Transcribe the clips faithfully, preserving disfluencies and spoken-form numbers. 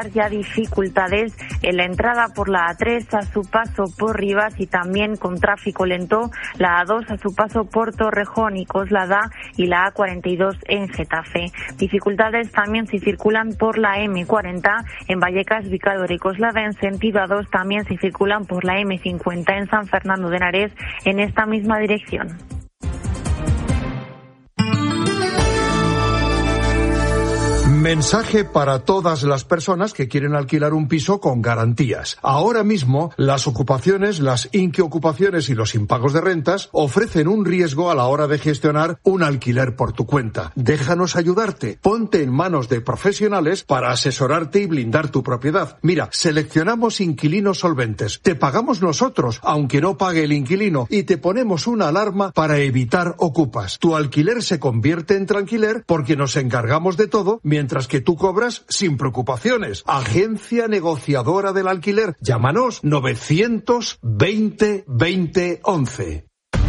ya dificultades en la entrada por la A tres a su paso por Rivas y también con tráfico lento la A dos a su paso por Torrejón y Coslada y la A cuarenta y dos en Getafe. Dificultades también si circulan por la eme cuarenta en Vallecas, Vicador y Coslada en sentido A dos, también si circulan por la eme cincuenta en San Fernando de Henares en esta misma dirección. Mensaje para todas las personas que quieren alquilar un piso con garantías. Ahora mismo, las ocupaciones, las inquiocupaciones y los impagos de rentas ofrecen un riesgo a la hora de gestionar un alquiler por tu cuenta. Déjanos ayudarte. Ponte en manos de profesionales para asesorarte y blindar tu propiedad. Mira, seleccionamos inquilinos solventes. Te pagamos nosotros, aunque no pague el inquilino, y te ponemos una alarma para evitar ocupas. Tu alquiler se convierte en tranquiler porque nos encargamos de todo, mientras Mientras que tú cobras sin preocupaciones. Agencia negociadora del alquiler. Llámanos novecientos veinte veinte once.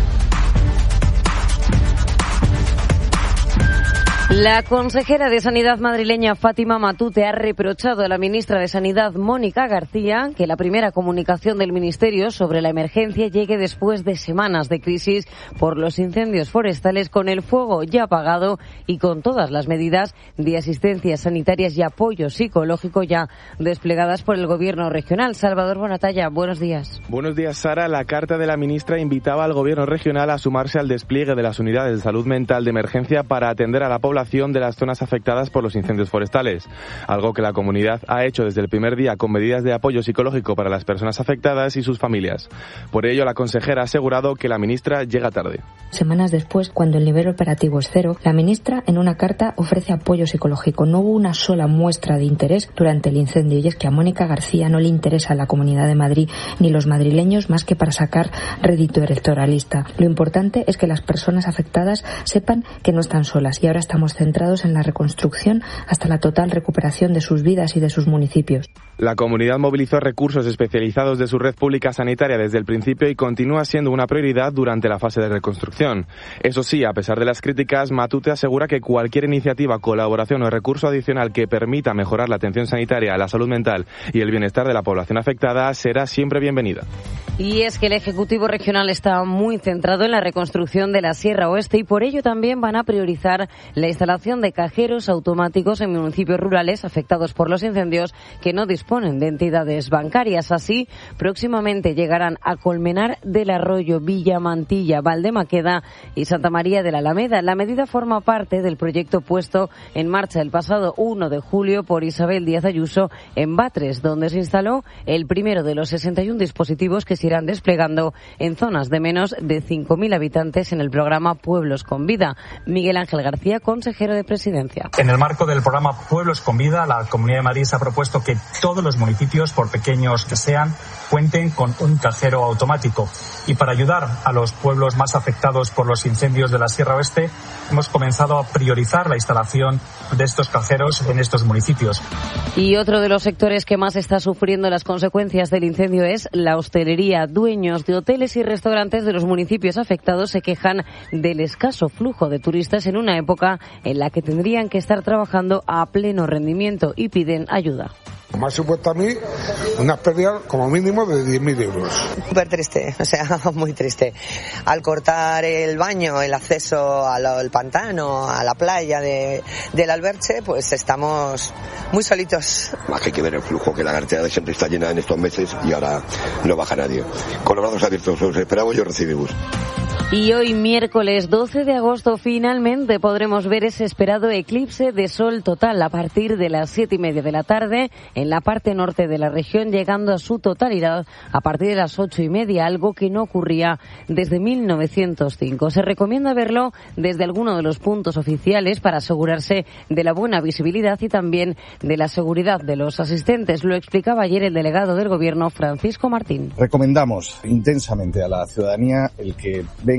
La consejera de Sanidad madrileña Fátima Matute ha reprochado a la ministra de Sanidad Mónica García que la primera comunicación del Ministerio sobre la emergencia llegue después de semanas de crisis por los incendios forestales, con el fuego ya apagado y con todas las medidas de asistencia sanitarias y apoyo psicológico ya desplegadas por el Gobierno regional. Salvador Bonatalla, buenos días. Buenos días, Sara. La carta de la ministra invitaba al Gobierno regional a sumarse al despliegue de las unidades de salud mental de emergencia para atender a la población de las zonas afectadas por los incendios forestales, algo que la comunidad ha hecho desde el primer día con medidas de apoyo psicológico para las personas afectadas y sus familias. Por ello, la consejera ha asegurado que la ministra llega tarde. Semanas después, cuando el nivel operativo es cero, la ministra en una carta ofrece apoyo psicológico. No hubo una sola muestra de interés durante el incendio, y es que a Mónica García no le interesa la Comunidad de Madrid ni los madrileños más que para sacar rédito electoralista. Lo importante es que las personas afectadas sepan que no están solas, y ahora estamos centrados en la reconstrucción hasta la total recuperación de sus vidas y de sus municipios. La comunidad movilizó recursos especializados de su red pública sanitaria desde el principio y continúa siendo una prioridad durante la fase de reconstrucción. Eso sí, a pesar de las críticas, Matute asegura que cualquier iniciativa, colaboración o recurso adicional que permita mejorar la atención sanitaria, la salud mental y el bienestar de la población afectada será siempre bienvenida. Y es que el Ejecutivo Regional está muy centrado en la reconstrucción de la Sierra Oeste y por ello también van a priorizar la instalación de cajeros automáticos en municipios rurales afectados por los incendios que no disponen de entidades bancarias. Así, próximamente llegarán a Colmenar del Arroyo, Villamantilla, Valdemaqueda y Santa María de la Alameda. La medida forma parte del proyecto puesto en marcha el pasado uno de julio por Isabel Díaz Ayuso en Batres, donde se instaló el primero de los sesenta y uno dispositivos que se irán desplegando en zonas de menos de cinco mil habitantes en el programa Pueblos con Vida. Miguel Ángel García, consejero de Presidencia. En el marco del programa Pueblos con Vida, la Comunidad de Madrid se ha propuesto que todos los municipios, por pequeños que sean, cuenten con un cajero automático. Y para ayudar a los pueblos más afectados por los incendios de la Sierra Oeste, hemos comenzado a priorizar la instalación de estos cajeros en estos municipios. Y otro de los sectores que más está sufriendo las consecuencias del incendio es la hostelería. Dueños de hoteles y restaurantes de los municipios afectados se quejan del escaso flujo de turistas en una época en la que tendrían que estar trabajando a pleno rendimiento y piden ayuda. Me ha supuesto a mí unas pérdidas como mínimo de diez mil euros. Súper triste, o sea, muy triste. Al cortar el baño, el acceso al, al pantano, a la playa de, del Alberche, pues estamos muy solitos. Más que hay que ver el flujo, que la carretera siempre está llena en estos meses y ahora no baja nadie. Con los brazos abiertos os esperamos y os recibimos. Y hoy, miércoles doce de agosto, finalmente podremos ver ese esperado eclipse de sol total a partir de las siete y media de la tarde en la parte norte de la región, llegando a su totalidad a partir de las ocho y media, algo que no ocurría desde mil novecientos cinco. Se recomienda verlo desde alguno de los puntos oficiales para asegurarse de la buena visibilidad y también de la seguridad de los asistentes. Lo explicaba ayer el delegado del Gobierno, Francisco Martín. Recomendamos intensamente a la ciudadanía el que venga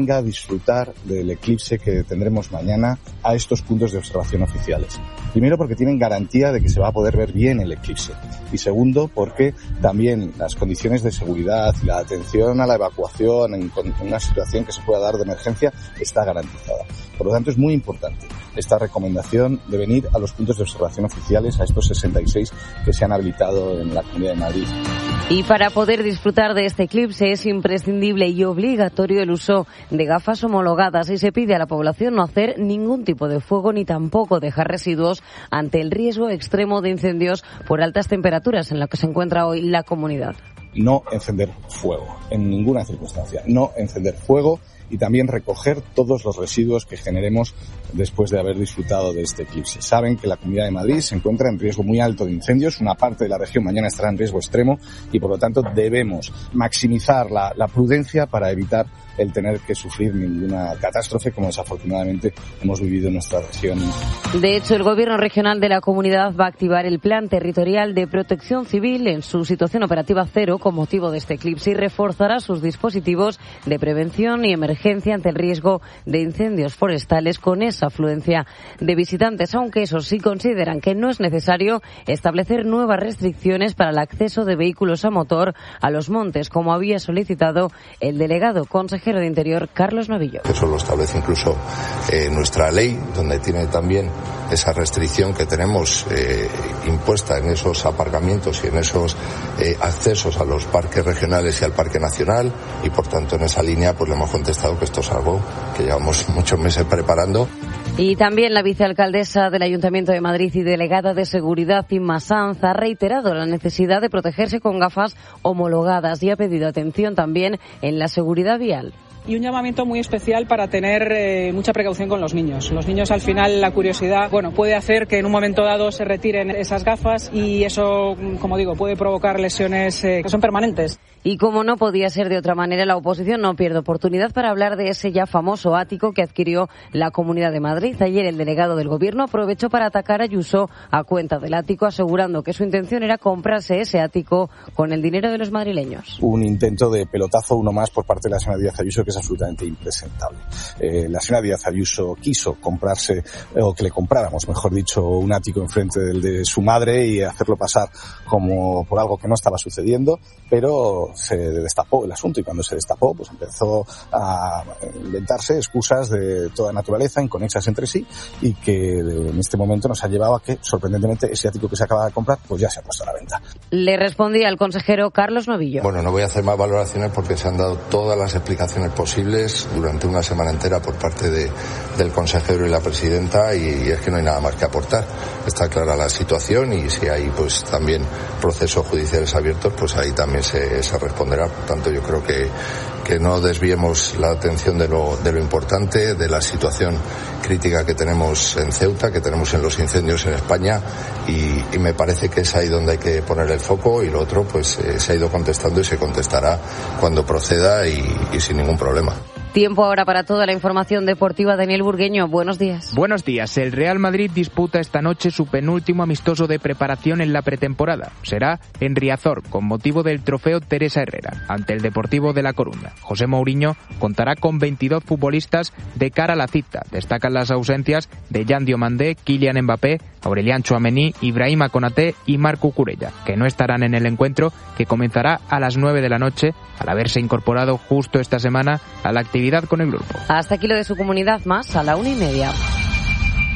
venga a disfrutar del eclipse que tendremos mañana a estos puntos de observación oficiales. Primero, porque tienen garantía de que se va a poder ver bien el eclipse. Y segundo, porque también las condiciones de seguridad y la atención a la evacuación en una situación que se pueda dar de emergencia está garantizada. Por lo tanto, es muy importante esta recomendación de venir a los puntos de observación oficiales, a estos sesenta y seis que se han habilitado en la Comunidad de Madrid. Y para poder disfrutar de este eclipse es imprescindible y obligatorio el uso de gafas homologadas y se pide a la población no hacer ningún tipo de fuego ni tampoco dejar residuos ante el riesgo extremo de incendios por altas temperaturas en la que se encuentra hoy la comunidad. No encender fuego, en ninguna circunstancia. No encender fuego y también recoger todos los residuos que generemos después de haber disfrutado de este eclipse. Saben que la Comunidad de Madrid se encuentra en riesgo muy alto de incendios, una parte de la región mañana estará en riesgo extremo y por lo tanto debemos maximizar la, la prudencia para evitar el tener que sufrir ninguna catástrofe como desafortunadamente hemos vivido en nuestra región. De hecho, el Gobierno regional de la comunidad va a activar el Plan Territorial de Protección Civil en su situación operativa cero con motivo de este eclipse y reforzará sus dispositivos de prevención y emergencia ante el riesgo de incendios forestales con esa afluencia de visitantes, aunque eso sí consideran que no es necesario establecer nuevas restricciones para el acceso de vehículos a motor a los montes, como había solicitado el delegado consejero de Interior, Carlos Novillo. Eso lo establece incluso eh, nuestra ley, donde tiene también esa restricción que tenemos eh, impuesta en esos aparcamientos y en esos eh, accesos a los parques regionales y al Parque Nacional, y por tanto en esa línea pues le hemos contestado que esto es algo que llevamos muchos meses preparando. Y también la vicealcaldesa del Ayuntamiento de Madrid y delegada de Seguridad, Inma Sanz, ha reiterado la necesidad de protegerse con gafas homologadas y ha pedido atención también en la seguridad vial. Y un llamamiento muy especial para tener eh, mucha precaución con los niños. Los niños, al final, la curiosidad, bueno, puede hacer que en un momento dado se retiren esas gafas y eso, como digo, puede provocar lesiones eh, que son permanentes. Y como no podía ser de otra manera, la oposición no pierde oportunidad para hablar de ese ya famoso ático que adquirió la Comunidad de Madrid. Ayer el delegado del Gobierno aprovechó para atacar a Ayuso a cuenta del ático, asegurando que su intención era comprarse ese ático con el dinero de los madrileños. Un intento de pelotazo, uno más por parte de la señora Díaz Ayuso, que es absolutamente impresentable. Eh, la señora Díaz Ayuso quiso comprarse, o que le compráramos, mejor dicho, un ático enfrente del de su madre y hacerlo pasar como por algo que no estaba sucediendo, pero se destapó el asunto y cuando se destapó pues empezó a inventarse excusas de toda naturaleza inconexas entre sí y que en este momento nos ha llevado a que sorprendentemente ese ático que se acaba de comprar pues ya se ha puesto a la venta. Le respondía el consejero Carlos Novillo. Bueno, no voy a hacer más valoraciones porque se han dado todas las explicaciones posibles durante una semana entera por parte de, del consejero y la presidenta y, y es que no hay nada más que aportar. Está clara la situación y si hay pues también procesos judiciales abiertos pues ahí también se, se responderá. Por tanto, yo creo que, que no desviemos la atención de lo, de lo importante, de la situación crítica que tenemos en Ceuta, que tenemos en los incendios en España y, y me parece que es ahí donde hay que poner el foco y lo otro pues eh, se ha ido contestando y se contestará cuando proceda y, y sin ningún problema. Tiempo ahora para toda la información deportiva. Daniel Burgueño, buenos días. Buenos días. El Real Madrid disputa esta noche su penúltimo amistoso de preparación en la pretemporada. Será en Riazor, con motivo del trofeo Teresa Herrera, ante el Deportivo de La Coruña. José Mourinho contará con veintidós futbolistas de cara a la cita. Destacan las ausencias de Yan Diomandé, Kylian Mbappé, Aurelian Tchouaméni, Ibrahima Konaté y Marc Cucurella, que no estarán en el encuentro que comenzará a las nueve de la noche, al haberse incorporado justo esta semana a la actividad con el grupo. Hasta aquí lo de su comunidad, más a la una y media.